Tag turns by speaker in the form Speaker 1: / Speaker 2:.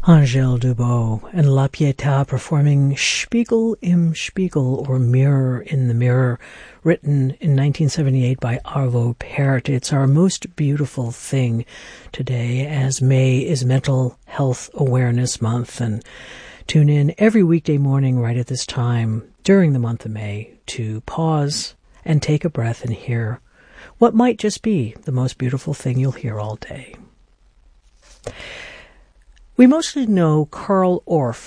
Speaker 1: Angèle Dubot and La Pietà performing Spiegel im Spiegel, or Mirror in the Mirror, written in 1978 by Arvo Pärt. It's our most beautiful thing today, as May is Mental Health Awareness Month, and tune in every weekday morning right at this time during the month of May to pause and take a breath and hear what might just be the most beautiful thing you'll hear all day. We mostly know Carl Orff